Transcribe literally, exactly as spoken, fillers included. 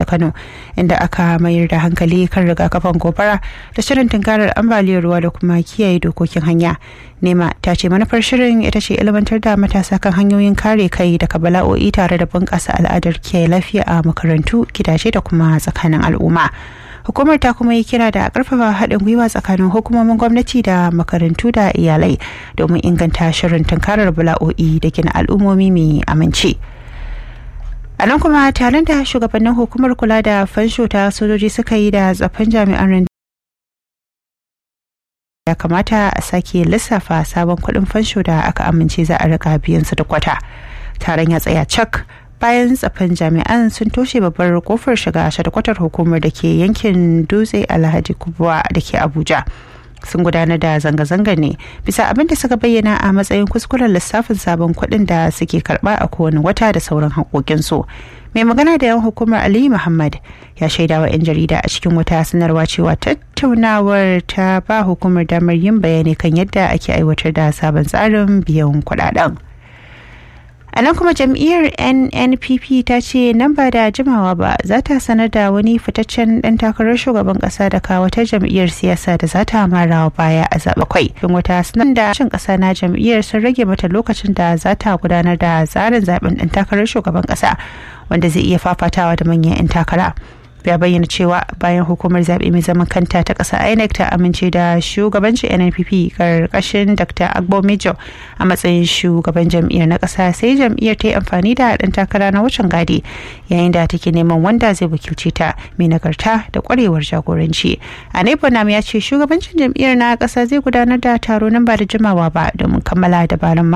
Kano, inda aka mayar da hankali kan rigakafin gobara da shirin tunkarar ambaliyar ruwa da kuma kiyaye dokokin hanya. Nema ta ce manufar shirin ita ce ilmantar da matasa kan hanyoyin kare kai daga bala'o'i tare da bunƙasa al'adar kiyaye lafiya a makarantu, gidaje da kuma tsakanin al'umma. Hukumar ta kuma yi kira da a ƙarfafa haɗin gwiwa tsakanin hukumomin gwamnati da makarantu da iyalai domin inganta shirin tunkarar bala'o'i da gina al'ummomi mai aminci. A nan kuma taron da shugabannin hukumar kula da fansho ta sojoji suka yi da tsaffin jami'an ya kamata a sake lissafa sabon kuɗin fansho da aka amince za a rika biyan su da kwata. Taron ya tsaya cak bayan tsaffin jami'an sun toshe babbar kofar shiga shadkwatar hukumar da ke yankin Dutse Alhaji Kubwa da ke Abuja. Sun gudanar da zanga-zanga ne bisa abin da suka bayyana a matsayin kuskuren lissafin sabon kuɗin da suke karɓa a kowane wata da sauran haƙoƙinsu. Mai magana da yan hukumar Aliyu Muhammad ya shaida wa 'yan jarida a cikin wata sanarwa cewa tattaunawar ta ba hukumar damar yin bayani kan yadda ake aiwatar da sabon tsarin biyan kuɗaɗen. A nan kuma jam'iyyar N N P P ta ce nan ba da jimawa ba za ta sanar da wani fitaccen dan takarar shugaban kasa da kawo ta jam'iyyar siyasa da za ta marawa baya a zaɓe kwai. Don wata sanar da cin kasa na jam'iyyar sun rage mata lokacin da za ta gudanar da tsarin zaben dan takarar shugaban kasa wanda zai iya fafatawa da manyan 'yan takara. Ya bayyana cewa bayan hukumar zaɓe mai zaman kanta ta ƙasa I N E C ta amince da shugabancin N N P P ƙarƙashin Doctor Agbo Mejo a matsayin shugaban jam'iyyar na ƙasa, sai jam'iyyar ta yi amfani da ɗan takara na wucin gadi yayin da take neman wanda zai wakilce ta mai nagarta da ƙwarewar jagoranci. Anebonam ya ce shugabancin jam'iyyar na ƙasa zai gudanar da taro nan ba da jimawa ba domin kammala dabarun